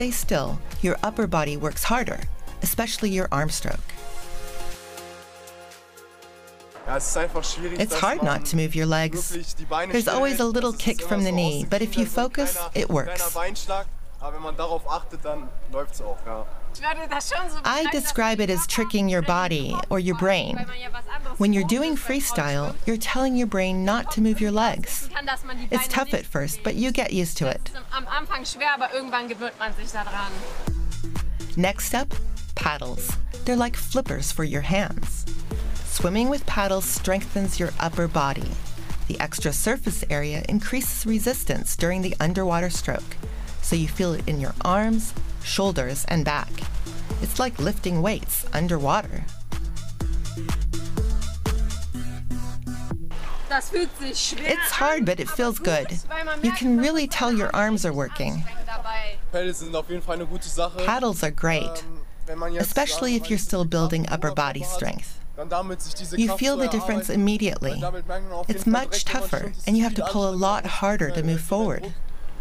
Stay still, your upper body works harder, especially your arm stroke. It's hard not to move your legs. There's always a little kick from the knee, but if you focus, it works. I describe it as tricking your body or your brain. When you're doing freestyle, you're telling your brain not to move your legs. It's tough at first, but you get used to it. Next up, paddles. They're like flippers for your hands. Swimming with paddles strengthens your upper body. The extra surface area increases resistance during the underwater stroke, so you feel it in your arms, shoulders, and back. It's like lifting weights underwater. It's hard, but it feels good. You can really tell your arms are working. Paddles are great, especially if you're still building upper body strength. You feel the difference immediately. It's much tougher, and you have to pull a lot harder to move forward.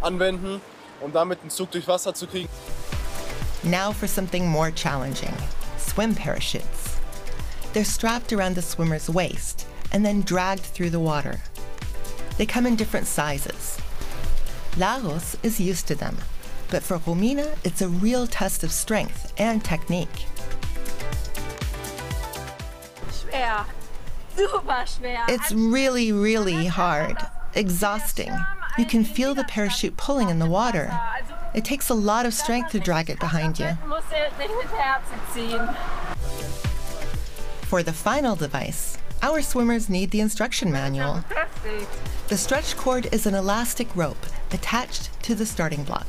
Now for something more challenging, swim parachutes. They're strapped around the swimmer's waist and then dragged through the water. They come in different sizes. Lagos is used to them, but for Romina, it's a real test of strength and technique. It's really, really hard, exhausting. You can feel the parachute pulling in the water. It takes a lot of strength to drag it behind you. For the final device, our swimmers need the instruction manual. The stretch cord is an elastic rope attached to the starting block.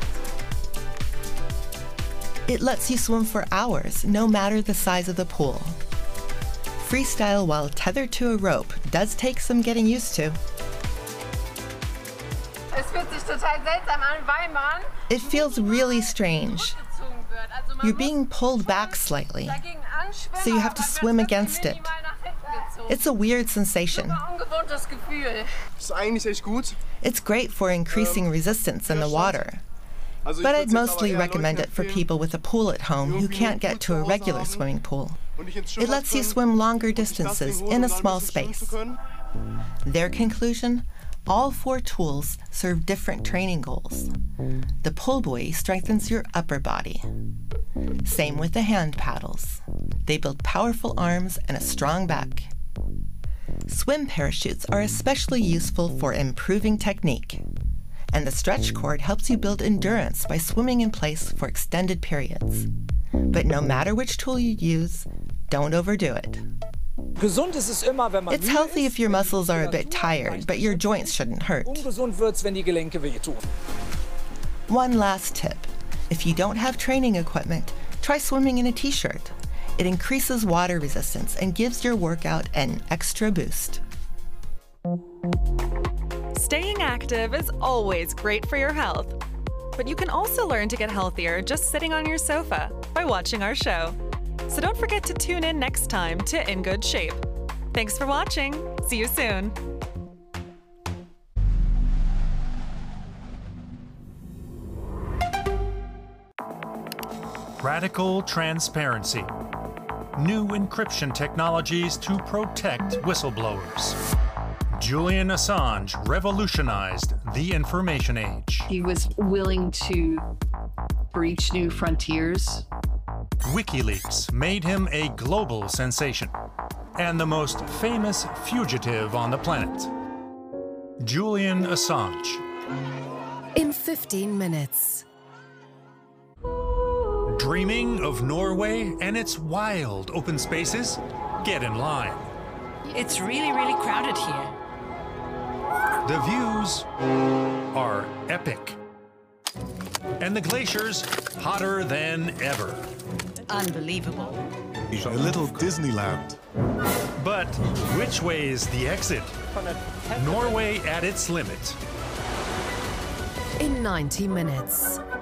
It lets you swim for hours, no matter the size of the pool. Freestyle while tethered to a rope does take some getting used to. It feels really strange. You're being pulled back slightly, so you have to swim against it. It's a weird sensation. It's great for increasing resistance in the water, but I'd mostly recommend it for people with a pool at home who can't get to a regular swimming pool. It lets you swim longer distances in a small space. Their conclusion? All 4 tools serve different training goals. The pull buoy strengthens your upper body. Same with the hand paddles. They build powerful arms and a strong back. Swim parachutes are especially useful for improving technique. And the stretch cord helps you build endurance by swimming in place for extended periods. But no matter which tool you use, don't overdo it. It's healthy if your muscles are a bit tired, but your joints shouldn't hurt. One last tip. If you don't have training equipment, try swimming in a t-shirt. It increases water resistance and gives your workout an extra boost. Staying active is always great for your health. But you can also learn to get healthier just sitting on your sofa by watching our show. So don't forget to tune in next time to In Good Shape. Thanks for watching. See you soon. Radical transparency. New encryption technologies to protect whistleblowers. Julian Assange revolutionized the information age. He was willing to breach new frontiers. WikiLeaks made him a global sensation and the most famous fugitive on the planet. Julian Assange. In 15 minutes. Dreaming of Norway and its wild open spaces? Get in line. It's really, really crowded here. The views are epic. And the glaciers hotter than ever. Unbelievable. A little Disneyland. But which way is the exit? Norway at its limit. In 90 minutes.